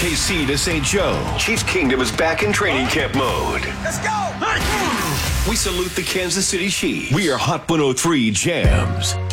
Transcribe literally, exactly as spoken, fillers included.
K C to Saint Joe, Chiefs Kingdom is back in training camp mode. Let's go! We salute the Kansas City Chiefs. We are Hot one oh three Jams.